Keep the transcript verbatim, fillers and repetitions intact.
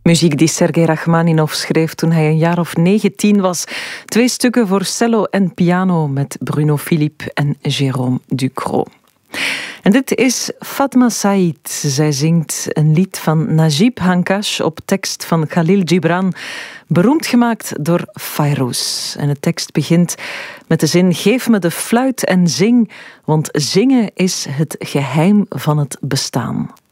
Muziek die Sergei Rachmaninov schreef toen hij een jaar of negentien was. Twee stukken voor cello en piano met Bruno Philippe en Jérôme Ducrot. En dit is Fatma Saïd. Zij zingt een lied van Najib Hankash op tekst van Khalil Gibran, beroemd gemaakt door Fairuz. En de tekst begint met de zin: geef me de fluit en zing, want zingen is het geheim van het bestaan.